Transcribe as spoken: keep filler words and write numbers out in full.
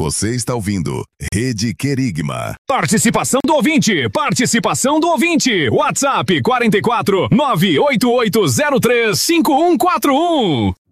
Você está ouvindo Rede Querigma. Participação do ouvinte, participação do ouvinte. WhatsApp quatro quatro nove oito oito zero três cinco um quatro um.